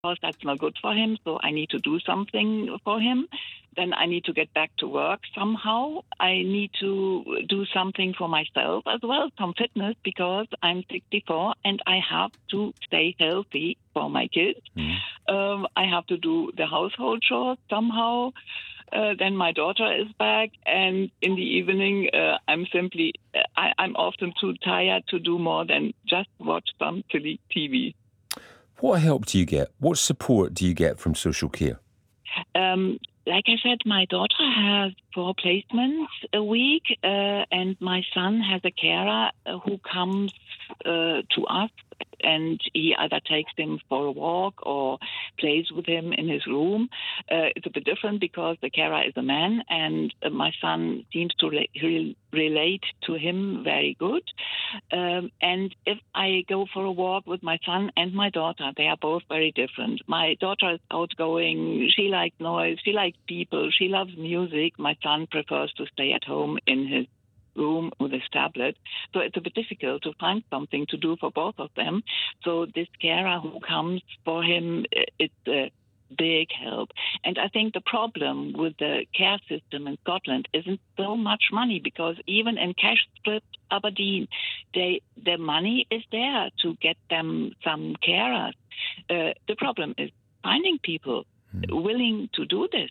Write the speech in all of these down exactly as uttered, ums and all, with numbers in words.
because that's not good for him, so I need to do something for him. Then I need to get back to work somehow. I need to do something for myself as well, some fitness, because I'm sixty-four and I have to stay healthy for my kids. Mm. Um, I have to do the household chores somehow. Uh, then my daughter is back, and in the evening, uh, I'm simply, I, I'm often too tired to do more than just watch some silly T V. What help do you get? What support do you get from social care? Um, like I said, my daughter has four placements a week, uh, and my son has a carer who comes uh, to us, and he either takes him for a walk or plays with him in his room. Uh, it's a bit different because the carer is a man, and uh, my son seems to re- re- relate to him very good. Um, and if I go for a walk with my son and my daughter, they are both very different. My daughter is outgoing. She likes noise. She likes people. She loves music. My son prefers to stay at home in his room with his tablet. So it's a bit difficult to find something to do for both of them. So this carer who comes for him, it's a big help. And I think the problem with the care system in Scotland isn't so much money, because even in cash-strapped Aberdeen, they, the money is there to get them some carers. Uh, the problem is finding people mm. willing to do this.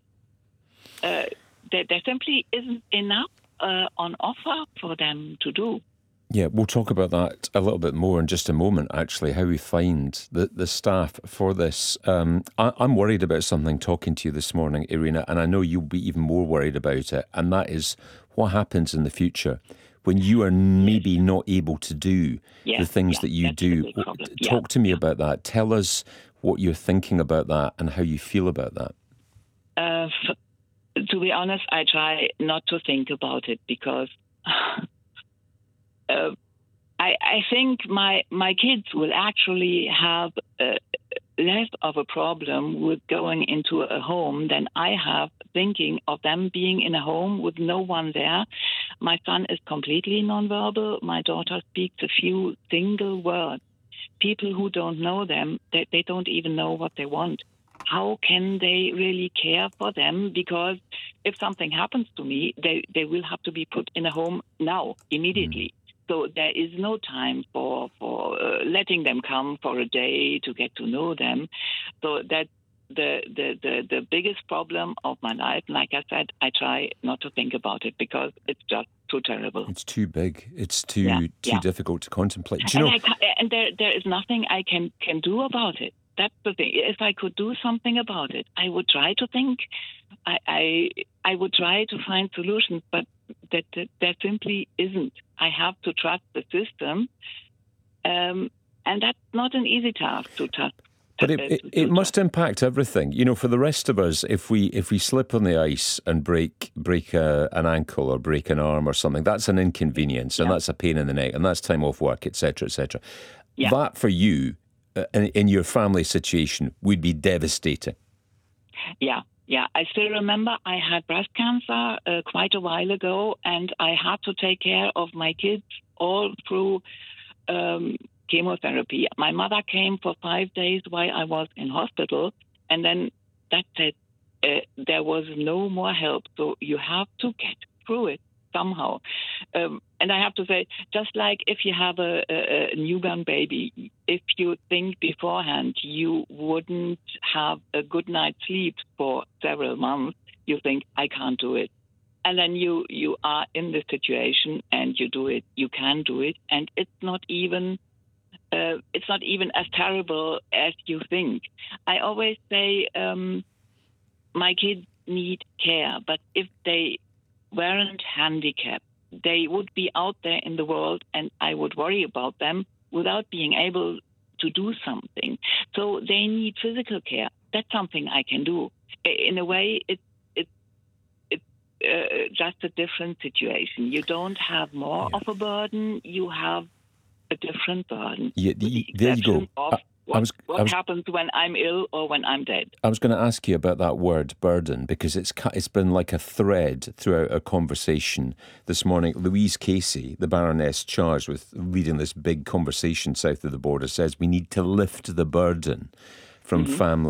Uh, there, there simply isn't enough Uh, on offer for them to do. Yeah, we'll talk about that a little bit more in just a moment, actually, how we find the, the staff for this. Um, I, I'm worried about something talking to you this morning, Irina, and I know you'll be even more worried about it, and that is what happens in the future when you are maybe yes. not able to do yes, the things yeah, that you do. Talk yeah, to me yeah. about that. Tell us what you're thinking about that and how you feel about that. Uh, f- To be honest, I try not to think about it because uh, I, I think my my kids will actually have uh, less of a problem with going into a home than I have thinking of them being in a home with no one there. My son is completely nonverbal. My daughter speaks a few single words. People who don't know them, they, they don't even know what they want. How can they really care for them? Because if something happens to me, they, they will have to be put in a home now, immediately. Mm. So there is no time for, for uh, letting them come for a day to get to know them. So that's the, the, the, the biggest problem of my life. Like I said, I try not to think about it because it's just too terrible. It's too big. It's too yeah, too yeah. difficult to contemplate. Do you and know? I, and there there is nothing I can, can do about it. That's the thing. If I could do something about it, I would try to think. I I, I would try to find solutions, but that, that that simply isn't. I have to trust the system, um, and that's not an easy task to trust. But it, it, it must impact everything. You know, for the rest of us, if we if we slip on the ice and break break a, an ankle or break an arm or something, that's an inconvenience yeah. and that's a pain in the neck and that's time off work, et cetera, et cetera. Yeah. That for you, uh, in, in your family situation, would be devastating. Yeah, yeah. I still remember I had breast cancer uh, quite a while ago, and I had to take care of my kids all through Um, chemotherapy. My mother came for five days while I was in hospital, and then that's it. Uh, there was no more help. So you have to get through it somehow. Um, and I have to say, just like if you have a, a, a newborn baby, if you think beforehand you wouldn't have a good night's sleep for several months, you think, I can't do it. And then you, you are in the situation and you do it. You can do it. And it's not even uh, it's not even as terrible as you think. I always say um, my kids need care, but if they weren't handicapped, they would be out there in the world and I would worry about them without being able to do something. So they need physical care. That's something I can do. In a way, it's Uh, just a different situation. You don't have more yeah. of a burden, you have a different burden. Yeah, the, there you go. Of I, what I was, what I was, happens when I'm ill or when I'm dead. I was going to ask you about that word, burden, because it's it's been like a thread throughout our conversation this morning. Louise Casey, the Baroness charged with leading this big conversation south of the border, says we need to lift the burden from Mhm. family.